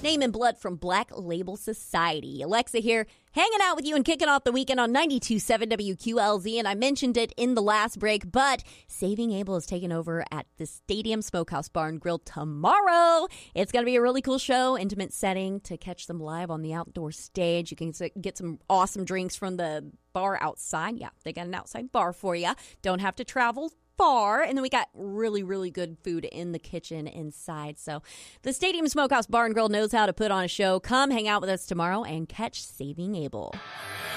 Name and Blood from Black Label Society. Alexa here, hanging out with you and kicking off the weekend on 92.7 WQLZ. And I mentioned it in the last break, but Saving Abel is taking over at the Stadium Smokehouse Bar and Grill tomorrow. It's going to be a really cool show, intimate setting to catch them live on the outdoor stage. You can get some awesome drinks from the bar outside. Yeah, they got an outside bar for you. Don't have to travel far. And then we got really, really good food in the kitchen inside. So the Stadium Smokehouse Bar and Grill knows how to put on a show. Come hang out with us tomorrow and catch Saving Abel.